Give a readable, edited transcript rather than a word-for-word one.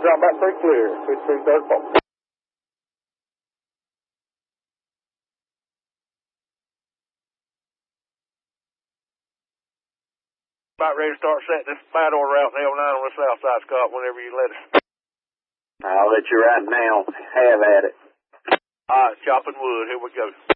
I'm about 3 clear. 2-3 third pole. About ready to start setting this battle route in L9 on the south side, Scott, whenever you let us. I'll let you ride now. Have at it. All right, chopping wood. Here we go.